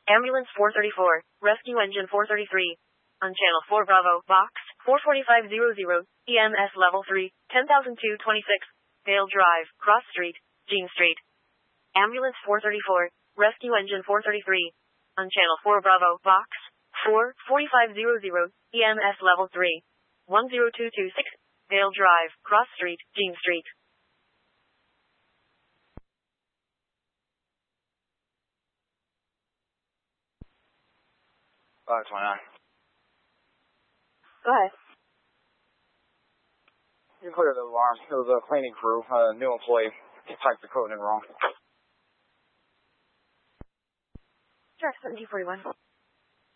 Ambulance 434, Rescue Engine 433. On Channel 4 Bravo, Box 44500, EMS Level 3, 10,226, Dale Drive, Cross Street, Jean Street. Ambulance 434, Rescue Engine 433. On Channel 4 Bravo, Box 44500, EMS Level 3, 10226, Dale Drive, Cross Street, Jean Street. 529. Go ahead. You clear the alarm. It was a cleaning crew, new employee. Typed the code in wrong. Direct 1741.